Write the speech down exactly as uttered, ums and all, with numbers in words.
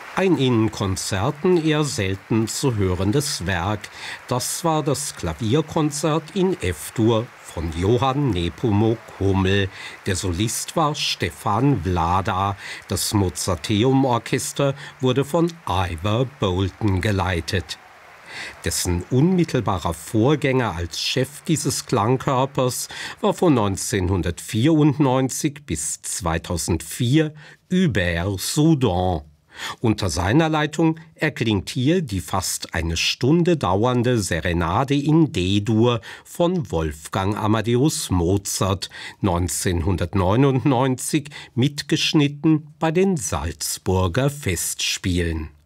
Ein in Konzerten eher selten zu hörendes Werk. Das war das Klavierkonzert in F-Dur von Johann Nepomuk Hummel. Der Solist war Stefan Wlada. Das Mozarteum-Orchester wurde von Ivor Bolton geleitet. Dessen unmittelbarer Vorgänger als Chef dieses Klangkörpers war von neunzehnhundertvierundneunzig bis zweitausendvier Hubert Soudan. Unter seiner Leitung erklingt hier die fast eine Stunde dauernde Serenade in D-Dur von Wolfgang Amadeus Mozart, neunzehnhundertneunundneunzig mitgeschnitten bei den Salzburger Festspielen.